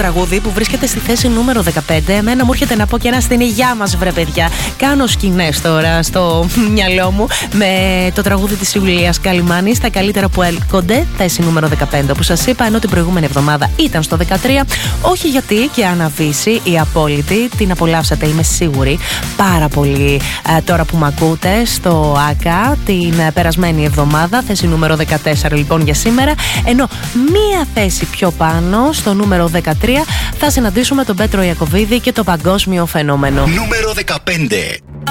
τραγούδι που βρίσκεται στη θέση νούμερο 15. Εμένα μου έρχεται να πω και ένα στην υγειά μας, βρε παιδιά. Κάνω σκηνές τώρα στο μυαλό μου με το τραγούδι της Ιουλίας Καλυμάνης, τα καλύτερα που έλκονται, θέση νούμερο 15. Όπως σας είπα, ενώ την προηγούμενη εβδομάδα ήταν στο 13. Όχι γιατί και αναβήσει η απόλυτη, την απολαύσατε, είμαι σίγουρη, πάρα πολύ τώρα που μ' ακούτε στο ΑΚΑ την περασμένη εβδομάδα. Θέση νούμερο 14 λοιπόν για σήμερα. Ενώ μία θέση πιο πάνω, στο νούμερο 13, θα συναντήσουμε τον Πέτρο Ιακωβίδη και το παγκόσμιο φαινόμενο. Νούμερο 15.